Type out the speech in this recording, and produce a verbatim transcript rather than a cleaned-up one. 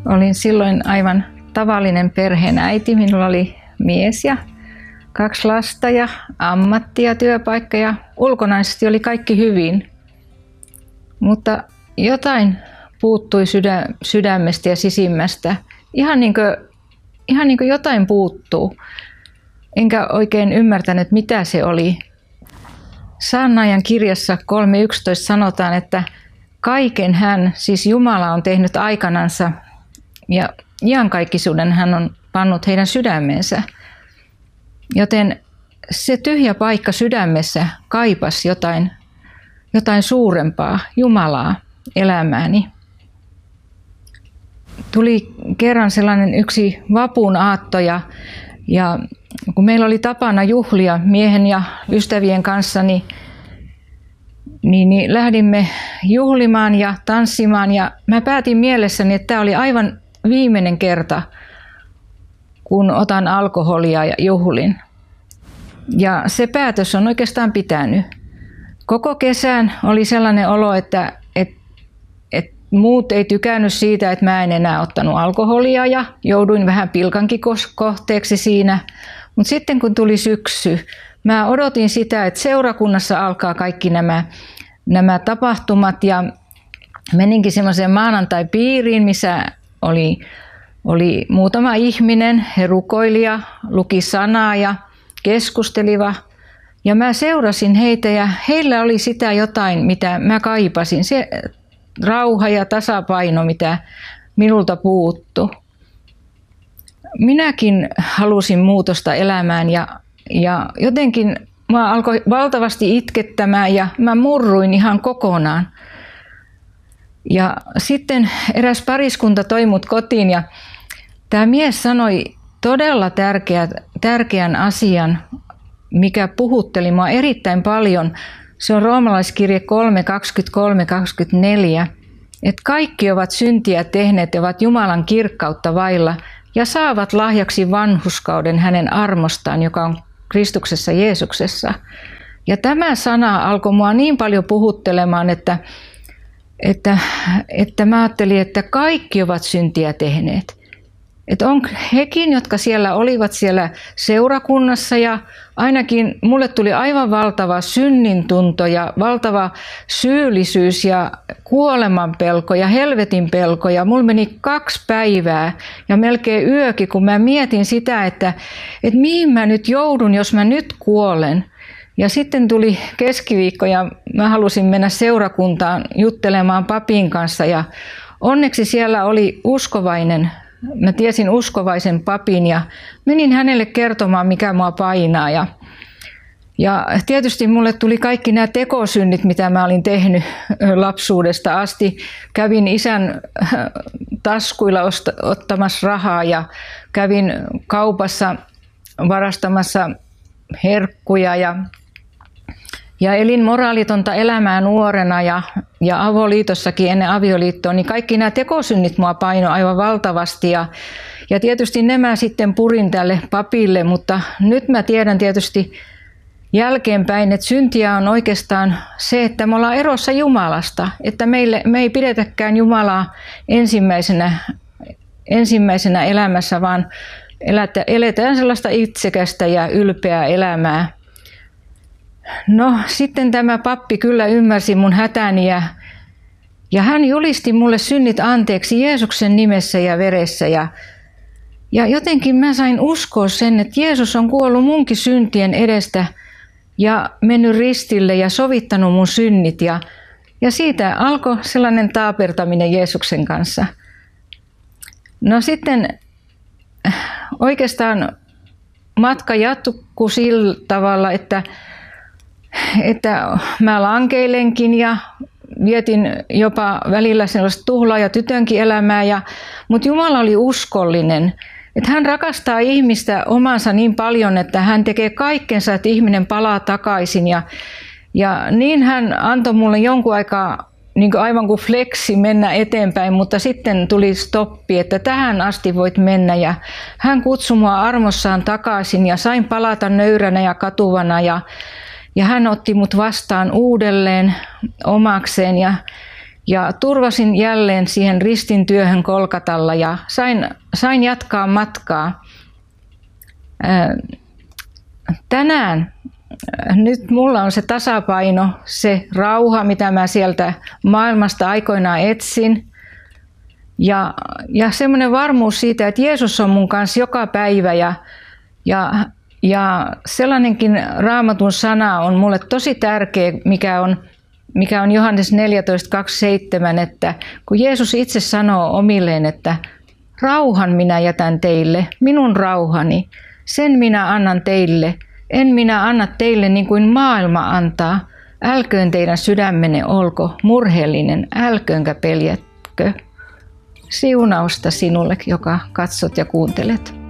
Olin silloin aivan tavallinen perheenäiti. Minulla oli mies ja kaksi lasta ja ammatti ja työpaikka ja ulkonaisesti oli kaikki hyvin. Mutta jotain puuttui sydä, sydämestä ja sisimmästä. Ihan niin kuin, ihan niin kuin jotain puuttuu. Enkä oikein ymmärtänyt, mitä se oli. Saarnaajan kirjassa kolme yksitoista sanotaan, että kaiken hän, siis Jumala, on tehnyt aikanansa ja iankaikkisuuden hän on pannut heidän sydämensä. Joten se tyhjä paikka sydämessä kaipasi jotain, jotain suurempaa, Jumalaa, elämääni. Tuli kerran sellainen yksi vapun aatto ja, ja kun meillä oli tapana juhlia miehen ja ystävien kanssa, niin, niin, niin lähdimme juhlimaan ja tanssimaan ja mä päätin mielessäni, että tämä oli aivan viimeinen kerta, kun otan alkoholia ja juhlin. Ja se päätös on oikeastaan pitänyt. Koko kesän oli sellainen olo, että, että, että muut ei tykännyt siitä, että mä en enää ottanut alkoholia ja jouduin vähän pilkankin kohteeksi siinä. Mutta sitten kun tuli syksy, mä odotin sitä, että seurakunnassa alkaa kaikki nämä, nämä tapahtumat ja meninkin semmoiseen maanantai-piiriin, missä oli, oli muutama ihminen, he rukoili ja luki sanaa ja keskusteliva. Ja mä seurasin heitä ja heillä oli sitä jotain, mitä mä kaipasin. Se rauha ja tasapaino, mitä minulta puuttu. Minäkin halusin muutosta elämään ja, ja jotenkin mä alkoi valtavasti itkettämään ja mä murruin ihan kokonaan. Ja sitten eräs pariskunta toi mut kotiin ja tämä mies sanoi todella tärkeä, tärkeän asian, mikä puhutteli mua erittäin paljon. Se on roomalaiskirje kolme kaksikymmentäkolme kaksikymmentäneljä, että kaikki ovat syntiä tehneet ja ovat Jumalan kirkkautta vailla ja saavat lahjaksi vanhurskauden hänen armostaan, joka on Kristuksessa Jeesuksessa. Ja tämä sana alkoi mua niin paljon puhuttelemaan, että, että, että mä ajattelin, että kaikki ovat syntiä tehneet. Että on hekin, jotka siellä olivat siellä seurakunnassa ja ainakin mulle tuli aivan valtava synnintunto ja valtava syyllisyys ja kuoleman pelko ja helvetin pelko ja mulla meni kaksi päivää ja melkein yökin, kun mä mietin sitä, että, että mihin mä nyt joudun, jos mä nyt kuolen. Ja sitten tuli keskiviikko ja mä halusin mennä seurakuntaan juttelemaan papin kanssa ja onneksi siellä oli uskovainen. Mä tiesin uskovaisen papin ja menin hänelle kertomaan, mikä mua painaa. Ja, ja tietysti mulle tuli kaikki nämä tekosynnit, mitä mä olin tehnyt lapsuudesta asti. Kävin isän taskuilla ottamassa rahaa ja kävin kaupassa varastamassa herkkuja ja Ja elin moraalitonta elämää nuorena ja, ja avoliitossakin ennen avioliittoa, niin kaikki nämä tekosynnit mua paino aivan valtavasti. Ja, ja tietysti nämä sitten purin tälle papille, mutta nyt mä tiedän tietysti jälkeenpäin, että syntiä on oikeastaan se, että me ollaan erossa Jumalasta. Että meille, me ei pidetäkään Jumalaa ensimmäisenä, ensimmäisenä elämässä, vaan eletään sellaista itsekästä ja ylpeää elämää. No sitten tämä pappi kyllä ymmärsi mun hätäni ja, ja hän julisti mulle synnit anteeksi Jeesuksen nimessä ja veressä. Ja, ja jotenkin mä sain uskoa sen, että Jeesus on kuollut munkin syntien edestä ja mennyt ristille ja sovittanut mun synnit. Ja, ja siitä alkoi sellainen taapertaminen Jeesuksen kanssa. No sitten oikeastaan matka jatkui sillä tavalla, että että mä lankeilenkin ja vietin jopa välillä sellaista tuhlaa ja tytönkin elämää, ja, mutta Jumala oli uskollinen. Että hän rakastaa ihmistä omansa niin paljon, että hän tekee kaikkensa, että ihminen palaa takaisin. Ja, ja niin hän antoi mulle jonkun aikaa niin kuin aivan kuin fleksi mennä eteenpäin, mutta sitten tuli stoppi, että tähän asti voit mennä. Ja hän kutsui mua armossaan takaisin ja sain palata nöyränä ja katuvana. Ja Ja hän otti mut vastaan uudelleen omakseen ja, Ja turvasin jälleen siihen ristin työhön Kolkatalla ja sain, sain jatkaa matkaa. Tänään nyt mulla on se tasapaino, se rauha, mitä mä sieltä maailmasta aikoinaan etsin. Ja, ja semmoinen varmuus siitä, että Jeesus on mun kanssa joka päivä. Ja, ja, ja sellainenkin Raamatun sana on mulle tosi tärkeä, mikä on, mikä on Johannes neljätoista kaksikymmentäseitsemän, että kun Jeesus itse sanoo omilleen, että rauhan minä jätän teille, minun rauhani, sen minä annan teille. En minä anna teille niin kuin maailma antaa. Älköön teidän sydämenne olko murheellinen, älköönkä peljätkö. Siunausta sinulle, joka katsot ja kuuntelet.